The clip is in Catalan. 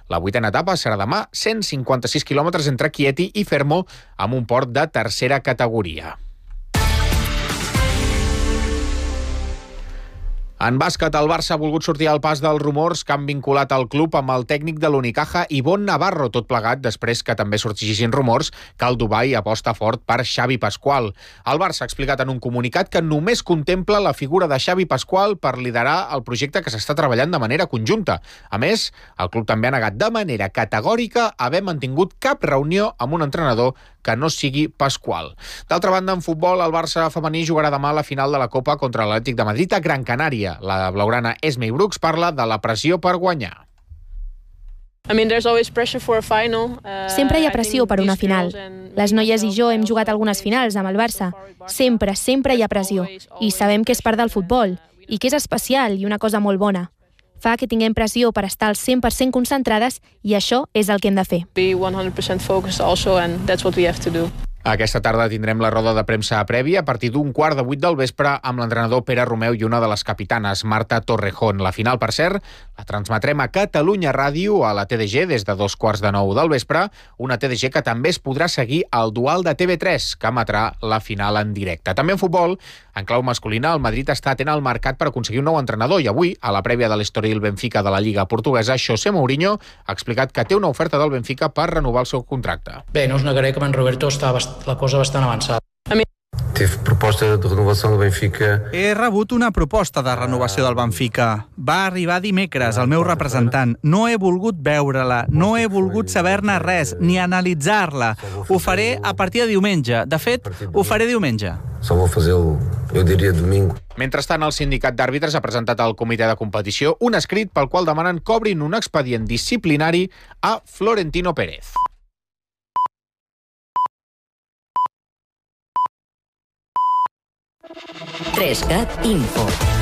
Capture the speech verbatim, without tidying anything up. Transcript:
La vuitena etapa serà demà, cent cinquanta-sis quilòmetres entre Chieti i Fermo, amb un port de tercera categoria. En bàsquet, el Barça ha volgut sortir al pas dels rumors que han vinculat el club amb el tècnic de l'Unicaja, Ivonne Navarro, tot plegat després que també sorgissin rumors que el Dubai aposta fort per Xavi Pascual. El Barça ha explicat en un comunicat que només contempla la figura de Xavi Pascual per liderar el projecte que s'està treballant de manera conjunta. A més, el club també ha negat de manera categòrica haver mantingut cap reunió amb un entrenador que no sigui Pascual. D'altra banda, en futbol, el Barça femení jugarà demà a la final de la Copa contra l'Atlètic de Madrid a Gran Canària. La blaugrana Esme Brooks parla de la pressió per guanyar. Sempre hi ha pressió per una final. Les noies i jo hem jugat algunes finals amb el Barça. Sempre, sempre hi ha pressió. I sabem que és part del futbol, i que és especial i una cosa molt bona. Fa que tinguem pressió per estar al cent per cent concentrades i això és el que hem de fer. Aquesta tarda tindrem la roda de premsa prèvia a partir d'un quart de vuit del vespre amb l'entrenador Pere Romeu i una de les capitanes, Marta Torrejón. La final, per cert, la transmetrem a Catalunya Ràdio a la T D G des de dos quarts de nou del vespre, una T D G que també es podrà seguir al dual de T V tres, que emetrà la final en directe. També en futbol, en clau masculina, el Madrid està atent al mercat per aconseguir un nou entrenador i avui, a la prèvia de l'Estoril Benfica de la Lliga Portuguesa, José Mourinho ha explicat que té una oferta del Benfica per renovar el seu contracte. Bé, no us negaré que amb en Roberto està la cosa bastant avançada. Teve proposta de renovació del Benfica. He rebut una proposta de renovació del Benfica. Va arribar dimecres, el meu representant. No he volgut veure-la, no he volgut saber-ne res, ni analitzar-la. Ho faré a partir de diumenge. De fet, ho faré diumenge. Só vou fazer-ho, eu diria, domingo. Mentrestant, el sindicat d'àrbitres ha presentat al comitè de competició un escrit pel qual demanen que obrin un expedient disciplinari a Florentino Pérez. tres cat Info.